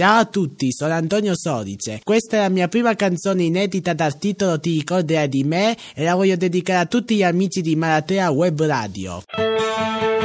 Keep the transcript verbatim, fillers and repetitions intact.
Ciao a tutti, sono Antonio Sodice. Questa è la mia prima canzone inedita dal titolo Ti ricorderai di me e la voglio dedicare a tutti gli amici di Maratea Web Radio.